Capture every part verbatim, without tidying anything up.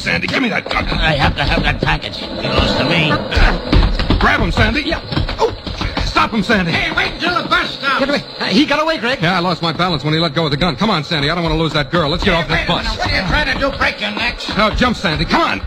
Sandy. Give me that gun. I have to have that package. It belongs to me. Grab him, Sandy. Yeah. Oh, stop him, Sandy. Hey, wait until the bus stops. Get away. Uh, he got away, Greg. Yeah, I lost my balance when he let go of the gun. Come on, Sandy. I don't want to lose that girl. Let's get Hey, off this wait a bus. minute. What are you trying to do? Break your necks? No, jump, Sandy. Come on.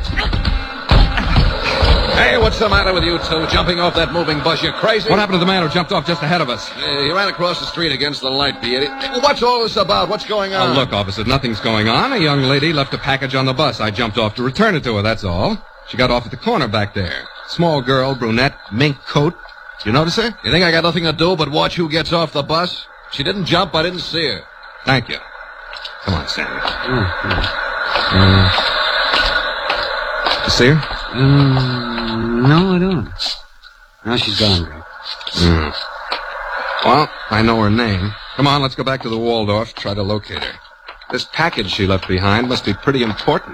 Hey, what's the matter with you two? Jumping off that moving bus, you crazy? What happened to the man who jumped off just ahead of us? Uh, he ran across the street against the light, the idiot. What's all this about? What's going on? Oh, look, officer, nothing's going on. A young lady left a package on the bus. I jumped off to return it to her, that's all. She got off at the corner back there. Small girl, brunette, mink coat. You notice her? You think I got nothing to do but watch who gets off the bus? She didn't jump. I didn't see her. Thank you. Come on, Sandy. Mm-hmm. Mm. You see her? Um, no, I don't. Now she's gone, Greg. Mm. Well, I know her name. Come on, let's go back to the Waldorf, try to locate her. This package she left behind must be pretty important.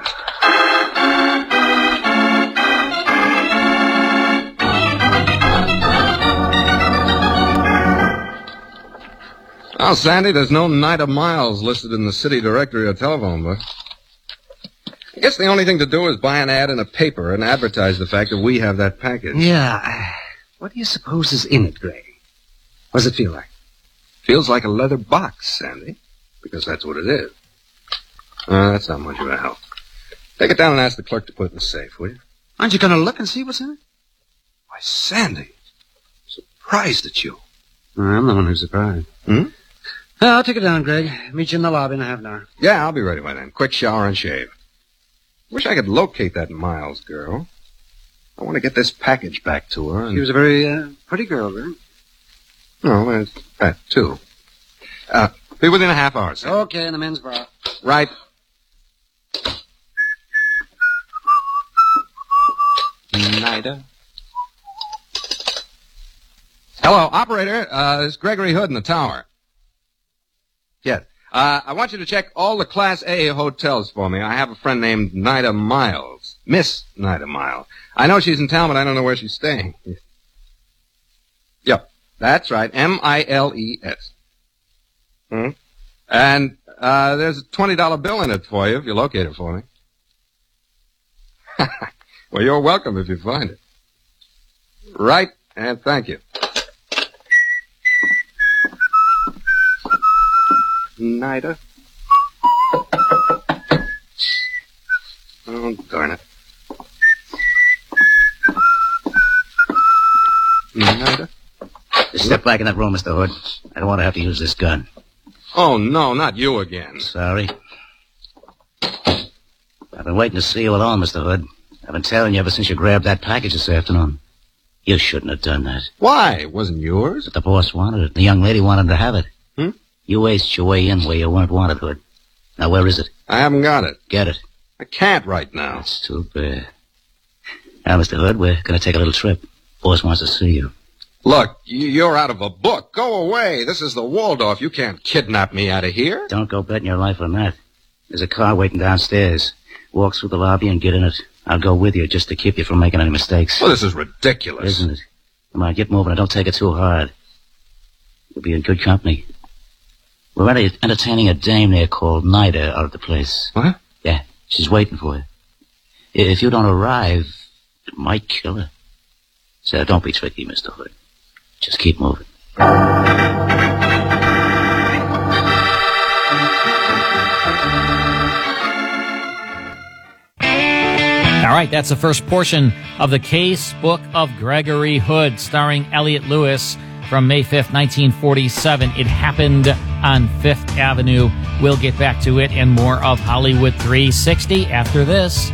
Well, Sandy, there's no Nida Miles listed in the city directory or telephone book. I guess the only thing to do is buy an ad in a paper and advertise the fact that we have that package. Yeah. What do you suppose is in it, Greg? What does it feel like? Feels like a leather box, Sandy, because that's what it is. Uh, that's not much of a help. Take it down and ask the clerk to put it in the safe, will you? Aren't you going to look and see what's in it? Why, Sandy, surprised at you. I'm the one who's surprised. Hmm? Well, I'll take it down, Greg. Meet you in the lobby in a half an hour. Yeah, I'll be ready by then. Quick shower and shave. Wish I could locate that Miles girl. I want to get this package back to her. And... She was a very uh, pretty girl, Greg. No, there's that, too. Uh, be within a half hour, Sandy. Okay, in the men's bar. Right. Nida. Hello, operator. Uh, it's Gregory Hood in the tower. Yes. Uh, I want you to check all the Class A hotels for me. I have a friend named Nida Miles. Miss Nida Miles. I know she's in town, but I don't know where she's staying. Yep. That's right. M I L E S. Hmm? And uh, there's a twenty dollar bill in it for you if you locate it for me. Well, you're welcome if you find it. Right, and thank you. Nida. Oh, darn it. Nida. Just step back in that room, Mister Hood. I don't want to have to use this gun. Oh, no, not you again. Sorry. I've been waiting to see you alone, Mister Hood. I've been telling you ever since you grabbed that package this afternoon. You shouldn't have done that. Why? It wasn't yours? But the boss wanted it. The young lady wanted to have it. Hmm? You aced your way in where you weren't wanted, Hood. Now, where is it? I haven't got it. Get it. I can't right now. That's too bad. Now, Mister Hood, we're going to take a little trip. Boss wants to see you. Look, you're out of a book. Go away. This is the Waldorf. You can't kidnap me out of here. Don't go betting your life on that. There's a car waiting downstairs. Walk through the lobby and get in it. I'll go with you just to keep you from making any mistakes. Well, this is ridiculous. Isn't it? Come on, get moving and don't take it too hard. You'll be in good company. We're ent- entertaining a dame there called Nida out of the place. What? Yeah, she's waiting for you. If you don't arrive, it might kill her. So don't be tricky, Mister Hood. Just keep moving. All right, that's the first portion of the Case Book of Gregory Hood, starring Elliot Lewis, from May fifth, nineteen forty-seven. It happened on Fifth Avenue. We'll get back to it and more of Hollywood three sixty after this.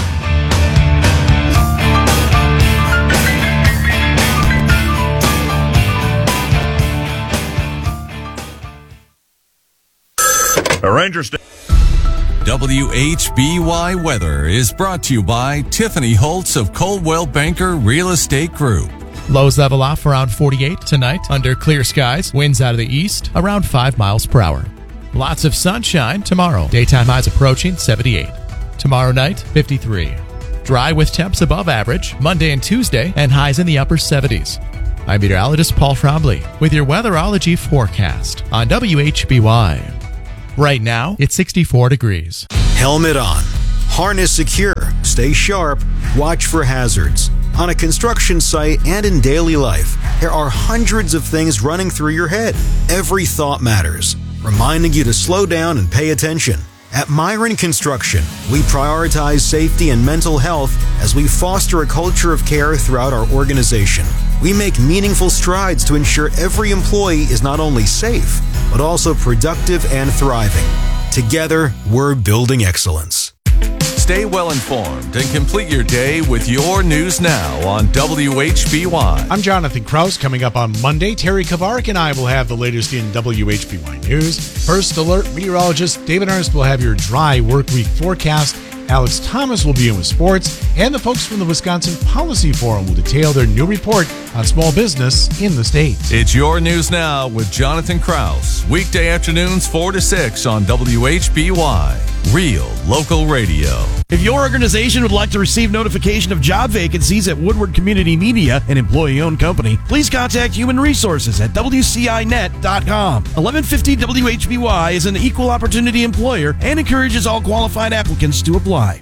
A Ranger State. W H B Y Weather is brought to you by Tiffany Holtz of Coldwell Banker Real Estate Group. Lows level off around forty-eight tonight under clear skies. Winds out of the east around five miles per hour. Lots of sunshine tomorrow. Daytime highs approaching seventy-eight. Tomorrow night, fifty-three. Dry with temps above average Monday and Tuesday and highs in the upper seventies. I'm meteorologist Paul Trombley with your weatherology forecast on W H B Y. Right now, it's sixty-four degrees. Helmet on, harness secure, Stay sharp, watch for hazards. On a construction site and in daily life, there are hundreds of things running through your head. Every thought matters, reminding you to slow down and pay attention. At Myron Construction, we prioritize safety and mental health as we foster a culture of care throughout our organization. We make meaningful strides to ensure every employee is not only safe, but also productive and thriving. Together, we're building excellence. Stay well informed and complete your day with your news now on W H B Y. I'm Jonathan Kraus. Coming up on Monday, Terry Kavarik and I will have the latest in W H B Y news. First Alert meteorologist David Ernst will have your dry work week forecast. Alex Thomas will be in with sports, and the folks from the Wisconsin Policy Forum will detail their new report on small business in the state. It's your news now with Jonathan Kraus. Weekday afternoons four to six on W H B Y. Real local radio. If your organization would like to receive notification of job vacancies at Woodward Community Media, an employee-owned company, please contact Human Resources at W C I net dot com. eleven fifty W H B Y is an equal opportunity employer and encourages all qualified applicants to apply.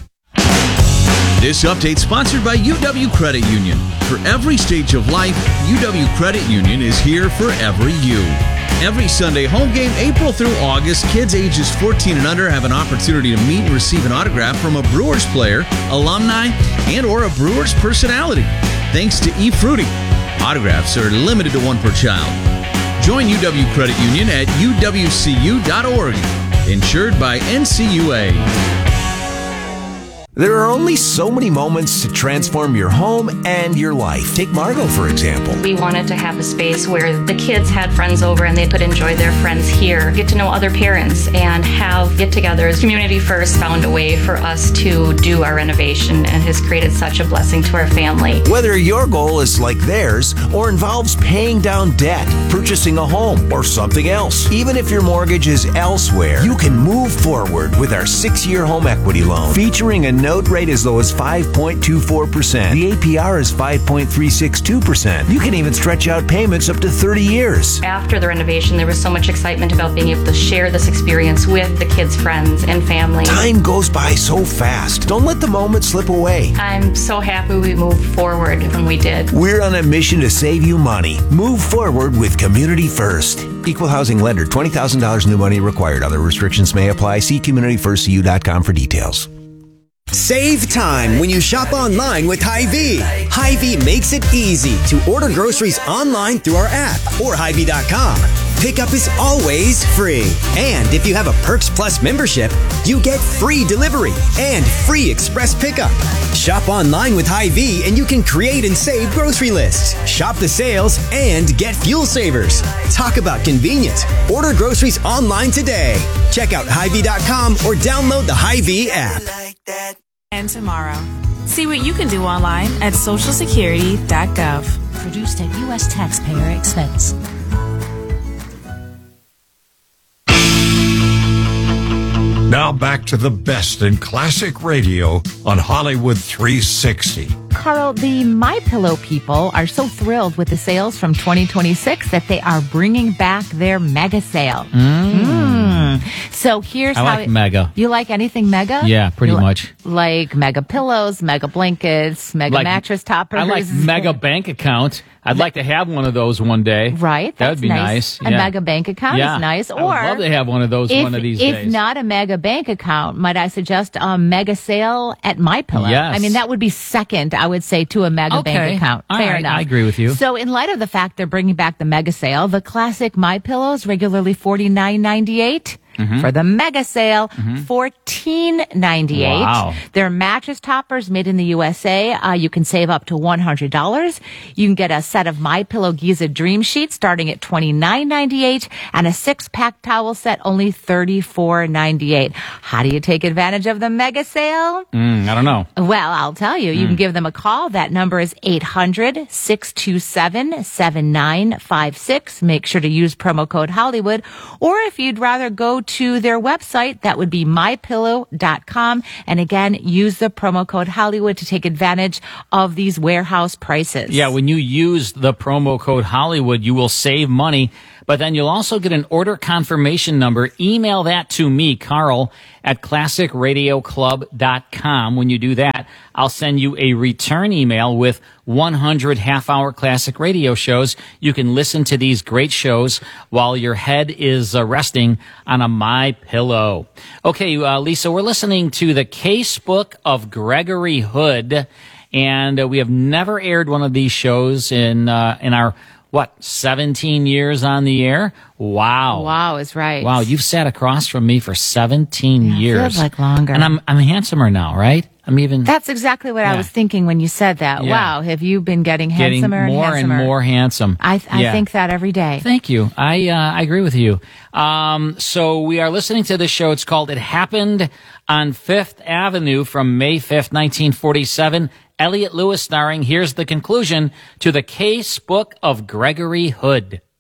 This update sponsored by U W Credit Union. For every stage of life, U W Credit Union is here for every you. Every Sunday home game, April through August, kids ages fourteen and under have an opportunity to meet and receive an autograph from a Brewers player, alumni, and or a Brewers personality. Thanks to eFruity. Autographs are limited to one per child. Join U W Credit Union at U W C U dot org. Insured by N C U A. There are only so many moments to transform your home and your life. Take Margot, for example. We wanted to have a space where the kids had friends over and they could enjoy their friends here, get to know other parents, and have get-togethers. Community First found a way for us to do our renovation and has created such a blessing to our family. Whether your goal is like theirs or involves paying down debt, purchasing a home, or something else, even if your mortgage is elsewhere, you can move forward with our six-year home equity loan, featuring a note rate as low as five point two four percent. The A P R is five point three six two percent. You can even stretch out payments up to thirty years. After the renovation, there was so much excitement about being able to share this experience with the kids' friends and family. Time goes by so fast. Don't let the moment slip away. I'm so happy we moved forward when we did. We're on a mission to save you money. Move forward with Community First. Equal housing lender. twenty thousand dollars new money required. Other restrictions may apply. See community first c u dot com for details. Save time when you shop online with Hy-Vee. Hy-Vee makes it easy to order groceries online through our app or Hy Vee dot com. Pickup is always free. And if you have a Perks Plus membership, you get free delivery and free express pickup. Shop online with Hy-Vee and you can create and save grocery lists. Shop the sales and get fuel savers. Talk about convenience. Order groceries online today. Check out Hy Vee dot com or download the Hy-Vee app. And tomorrow. See what you can do online at social security dot gov. Produced at U S taxpayer expense. Now back to the best in classic radio on Hollywood three sixty. Carl, the MyPillow people are so thrilled with the sales from twenty twenty-six that they are bringing back their mega sale. Mm. Mm. So here's I how like it, mega. You like anything mega? Yeah, pretty you much. Like, like mega pillows, mega blankets, mega Like, mattress toppers. I like mega bank account. I'd like to have one of those one day. Right. That would be nice. A yeah. mega bank account yeah. is nice. Or I would love to have one of those if, one of these if days. If not a mega bank account, might I suggest a mega sale at MyPillow? Yes. I mean, that would be second, I would say, to a mega Okay. bank account. All Fair right. enough. I agree with you. So in light of the fact they're bringing back the mega sale, the classic MyPillows regularly forty-nine ninety-eight. Mm-hmm. For the mega sale, mm-hmm. fourteen ninety-eight. Wow. They're mattress toppers made in the U S A. Uh, you can save up to one hundred dollars. You can get a set of MyPillow Giza Dream Sheets starting at twenty-nine ninety-eight and a six-pack towel set only thirty-four ninety-eight. How do you take advantage of the mega sale? Mm, I don't know. Well, I'll tell you. You mm. can give them a call. That number is eight hundred, six two seven, seven nine five six. Make sure to use promo code Hollywood. Or if you'd rather go to their website, that would be my pillow dot com. And again, use the promo code Hollywood to take advantage of these warehouse prices. Yeah, when you use the promo code Hollywood, you will save money. But But then you'll also get an order confirmation number. Email that to me, Carl, at classic radio club dot com. When you do that, I'll send you a return email with one hundred half-hour classic radio shows. You can listen to these great shows while your head is uh, resting on a My Pillow. Okay, uh, Lisa, we're listening to the Casebook of Gregory Hood, and uh, we have never aired one of these shows in uh, in our what, seventeen years on the air? Wow. Wow is right. Wow, you've sat across from me for seventeen yeah, years. Feels like longer. And I'm I'm handsomer now, right? I'm even That's exactly what yeah. I was thinking when you said that. Yeah. Wow, have you been getting getting handsomer more and handsomer? and more handsome. I th- I Yeah. think that every day. Thank you. I uh, I agree with you. Um, so we are listening to this show. It's called It Happened on Fifth Avenue from May fifth, nineteen forty-seven. Elliot Lewis starring. Here's the conclusion to the Casebook of Gregory Hood.